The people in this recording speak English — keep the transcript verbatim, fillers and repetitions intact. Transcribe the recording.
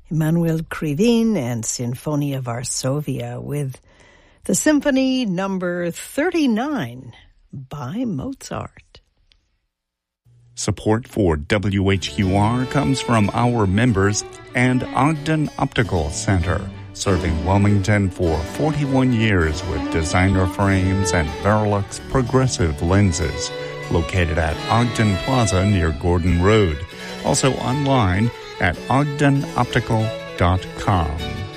Emanuel Krivine and Sinfonia Varsovia with the Symphony Number thirty-nine by Mozart. Support for W H Q R comes from our members and Ogden Optical Center, serving Wilmington for forty-one years with designer frames and Verilux progressive lenses. Located at Ogden Plaza near Gordon Road. Also online at ogden optical dot com.